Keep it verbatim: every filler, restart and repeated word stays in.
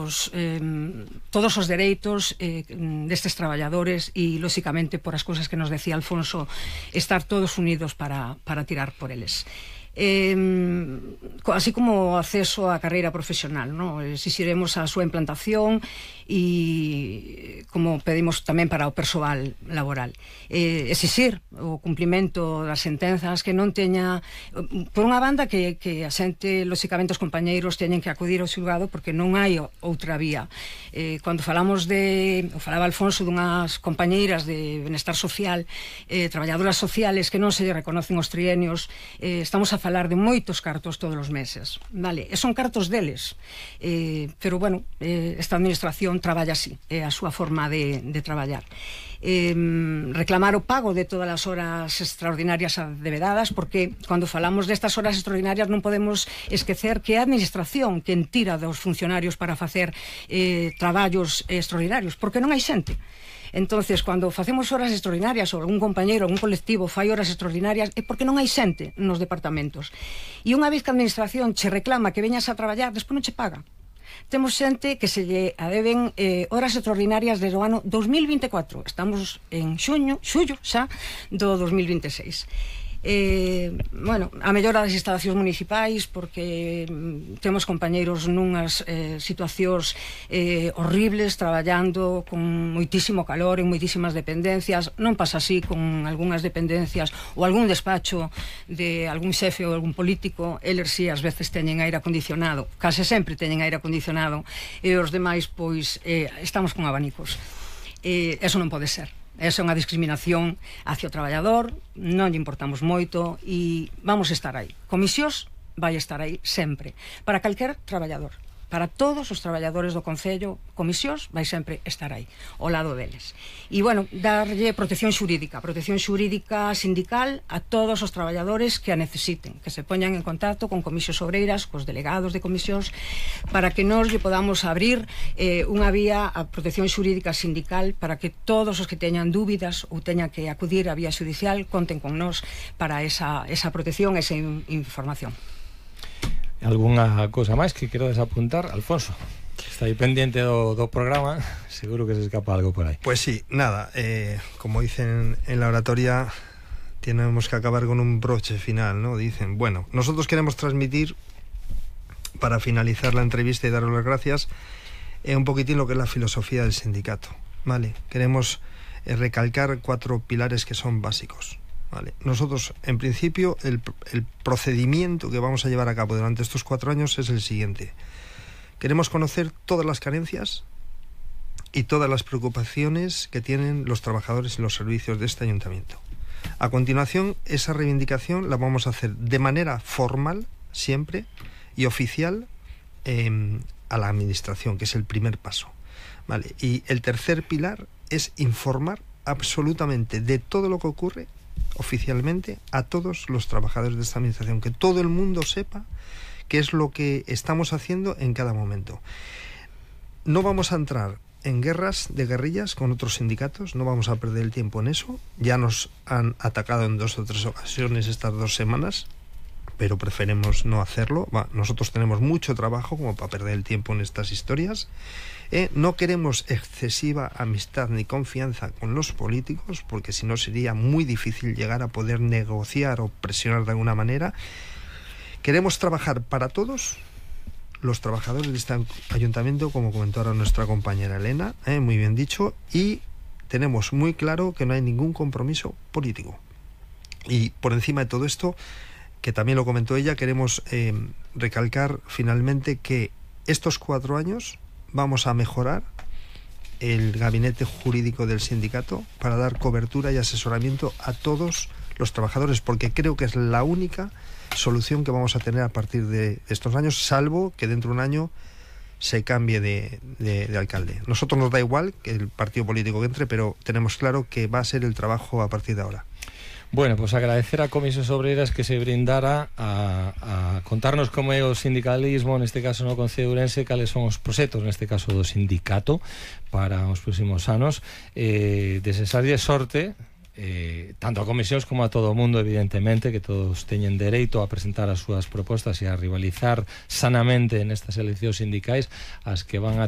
os eh, todos os dereitos eh, destes traballadores e, lóxicamente, por as cousas que nos decía Alfonso, estar todos unidos para, para tirar por eles. Eh, así como acceso á carreira profesional, ¿no? Exixiremos a súa implantación e como pedimos tamén para o persoal laboral, eh, exixir o cumplimento das sentenzas, que non teña, por unha banda, que, que a xente, lóxicamente os compañeiros teñen que acudir ao xulgado porque non hai outra vía. Eh, cando falamos de, o falaba Alfonso, dunhas compañeiras de benestar social, eh, traballadoras sociales que non se lle reconocen os trienios, eh, estamos a falar de moitos cartos todos os meses, vale? E son cartos deles, eh, pero bueno, eh, esta administración traballa así, é a súa forma de, de traballar. Eh, reclamar o pago de todas as horas extraordinarias debedadas, porque cando falamos destas horas extraordinarias non podemos esquecer que é a administración quen tira dos funcionarios para facer eh, traballos extraordinarios, porque non hai xente. Entonces, cando facemos horas extraordinarias ou algún compañeiro, algún colectivo fai horas extraordinarias, é porque non hai xente nos departamentos. E unha vez que a administración che reclama que veñas a traballar, despois non che paga. Temos xente que se lle adeben eh, horas extraordinarias desde o ano dos mil vinte e catro. Estamos en xuño, xullo xa do dos mil vinte e seis. Eh, bueno, a mellora das instalacións municipais, porque mm, temos compañeiros nunhas eh, situacións eh, horribles, traballando con moitísimo calor en moitísimas dependencias. Non pasa así con algunhas dependencias ou algún despacho de algún xefe ou algún político. Eles si ás veces teñen aire acondicionado, case sempre teñen aire acondicionado, e os demais pois eh, estamos con abanicos. Eh, eso non pode ser. Esa é unha discriminación hacia o traballador, non lle importamos moito e vamos estar aí. Comisións vai estar aí sempre, para calquer traballador. Para todos os traballadores do Concello, Comisións vai sempre estar aí, ao lado deles. E, bueno, darlle protección xurídica, protección xurídica sindical a todos os traballadores que a necesiten, que se poñan en contacto con Comisións Obreiras, cos delegados de Comisións, para que nos lle podamos abrir eh, unha vía a protección xurídica sindical, para que todos os que teñan dúbidas ou teñan que acudir á vía judicial conten con nós para esa, esa protección, esa in, información. Algúnha cousa máis que quero desapuntar, Alfonso? Está aí pendiente do, do programa, seguro que se escapa algo por aí. Pues sí, nada, eh, como dicen en la oratoria, tenemos que acabar con un broche final, ¿no? Dicen, bueno, nosotros queremos transmitir, para finalizar la entrevista y daros las gracias, eh, un poquitín lo que es la filosofía del sindicato, ¿vale? Queremos eh, recalcar cuatro pilares que son básicos. Vale. Nosotros, en principio, el, el procedimiento que vamos a llevar a cabo durante estos cuatro años es el siguiente. Queremos conocer todas las carencias y todas las preocupaciones que tienen los trabajadores y los servicios de este ayuntamiento. A continuación, esa reivindicación la vamos a hacer de manera formal, siempre, y oficial eh, a la administración, que es el primer paso. Vale. Y el tercer pilar es informar absolutamente de todo lo que ocurre oficialmente a todos los trabajadores de esta administración, que todo el mundo sepa qué es lo que estamos haciendo en cada momento. No vamos a entrar en guerras de guerrillas con otros sindicatos, no vamos a perder el tiempo en eso. Ya nos han atacado en dos o tres ocasiones estas dos semanas, pero preferimos no hacerlo. Va, nosotros tenemos mucho trabajo como para perder el tiempo en estas historias. Eh, no queremos excesiva amistad ni confianza con los políticos, porque si no sería muy difícil llegar a poder negociar o presionar de alguna manera. Queremos trabajar para todos los trabajadores de este ayuntamiento, como comentó ahora nuestra compañera Elena, eh, muy bien dicho, y tenemos muy claro que no hay ningún compromiso político. Y por encima de todo esto, que también lo comentó ella, queremos eh, recalcar finalmente que estos cuatro años vamos a mejorar el gabinete jurídico del sindicato para dar cobertura y asesoramiento a todos los trabajadores, porque creo que es la única solución que vamos a tener a partir de estos años, salvo que dentro de un año se cambie de, de, de alcalde. Nosotros nos da igual que el partido político que entre, pero tenemos claro que va a ser el trabajo a partir de ahora. Bueno, pues agradecer a Comisións Obreiras que se brindara a, a contarnos como é o sindicalismo, neste caso no Concello de Ourense, cales son os proxectos, neste caso do sindicato, para os próximos anos. Eh, desexarlle sorte, eh, tanto a comisións como a todo o mundo, evidentemente, que todos teñen dereito a presentar as súas propostas e a rivalizar sanamente nestas eleccións sindicais, as que van a